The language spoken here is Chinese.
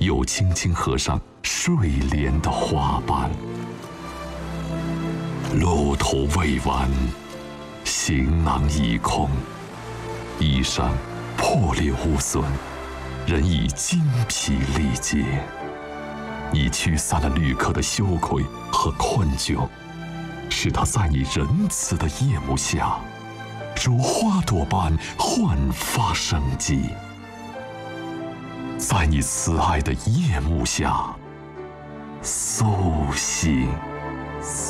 又轻轻合上睡莲的花瓣。路途未完，行囊已空，衣裳破裂无损，人已精疲力竭。你驱散了旅客的羞愧和困窘，使他在你仁慈的夜幕下，如花朵般焕发生机。在你慈爱的夜幕下苏醒。